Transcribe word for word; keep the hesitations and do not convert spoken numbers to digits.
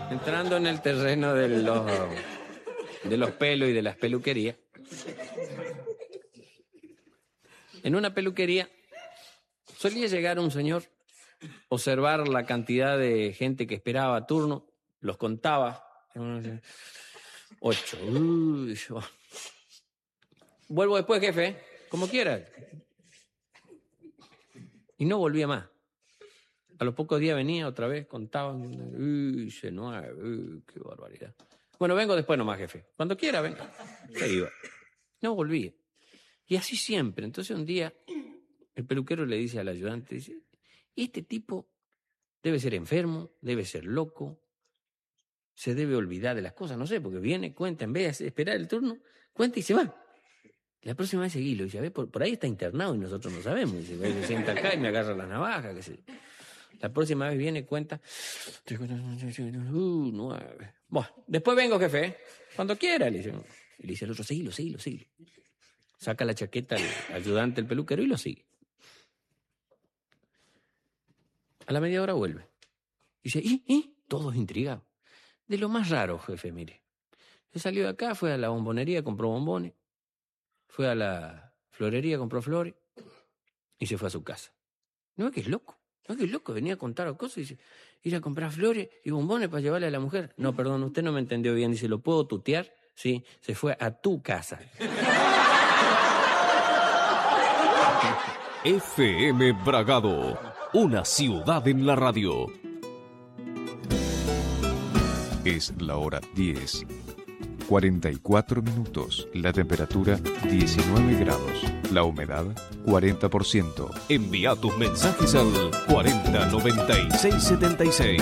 Entrando en el terreno de los, de los pelos y de las peluquerías. En una peluquería solía llegar un señor, observar la cantidad de gente que esperaba turno, los contaba. Ocho. Uy, yo. Vuelvo después, jefe, como quiera. Y no volvía más. A los pocos días venía otra vez, contaba. Uy, se nueve, uy, qué barbaridad. Bueno, vengo después nomás, jefe. Cuando quiera, venga. Se iba. No volvía. Y así siempre. Entonces un día el peluquero le dice al ayudante, dice, este tipo debe ser enfermo, debe ser loco, se debe olvidar de las cosas, no sé, porque viene, cuenta, en vez de esperar el turno, cuenta y se va. La próxima vez seguilo, y dice, a ver, por, por ahí está internado y nosotros no sabemos. Y dice, se sienta acá y me agarra la navaja, qué sé. La próxima vez viene, cuenta, uh, nueve. Bueno, después vengo, jefe, ¿eh? Cuando quiera, le dice. Y le dice el otro, seguilo, seguilo, seguilo. Saca la chaqueta al ayudante, el peluquero, y lo sigue. A la media hora vuelve. Dice, ¿y? ¿y? Todos intrigados. De lo más raro, jefe, mire. Se salió de acá, fue a la bombonería, compró bombones. Fue a la florería, compró flores. Y se fue a su casa. ¿No es que es loco? ¿No es que es loco? Venía a contar cosas y dice, ir a comprar flores y bombones para llevarle a la mujer. No, perdón, usted no me entendió bien. Dice, ¿lo puedo tutear? Sí, se fue a tu casa. F M Bragado, una ciudad en la radio. Es la hora diez, cuarenta y cuatro minutos. La temperatura diecinueve grados. La humedad cuarenta por ciento. Envía tus mensajes al cuarenta noventa y seis setenta y seis.